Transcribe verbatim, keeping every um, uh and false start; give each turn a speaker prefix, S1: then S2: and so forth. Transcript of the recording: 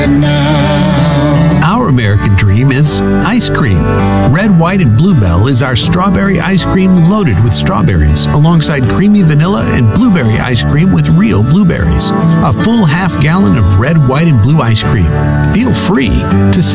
S1: Our American dream is ice cream. Red, White, and Bluebell is our strawberry ice cream loaded with strawberries, alongside creamy vanilla and blueberry ice cream with real blueberries. A full half gallon of red, white, and blue ice cream. Feel free to